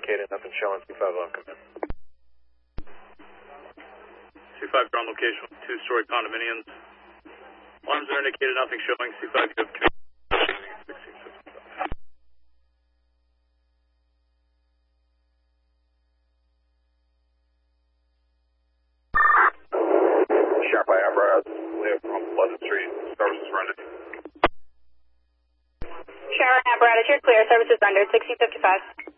indicated, nothing showing. C5 on come in. C5, you're on location with two-story condominiums. Alarms are indicated, nothing showing. C5, you have communication. Shot by apparatus, live on Pleasant Street, services rendered. Shower apparatus, you're clear, services rendered, 1655.